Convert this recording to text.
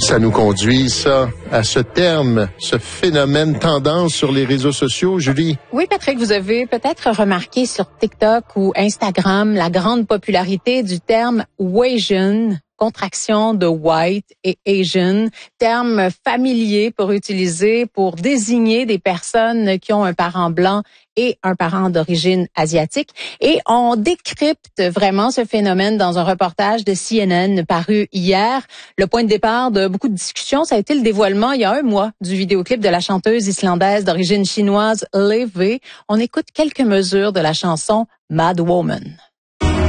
Ça nous conduit, ça, à ce terme, ce phénomène tendance sur les réseaux sociaux, Julie. Oui, Patrick, vous avez peut-être remarqué sur TikTok ou Instagram la grande popularité du terme Wasian, contraction de white et Asian, terme familier pour utiliser pour désigner des personnes qui ont un parent blanc et un parent d'origine asiatique. Et on décrypte vraiment ce phénomène dans un reportage de CNN paru hier. Le point de départ de beaucoup de discussions, ça a été le dévoilement il y a un mois du vidéoclip de la chanteuse islandaise d'origine chinoise Laufey. On écoute quelques mesures de la chanson Mad Woman.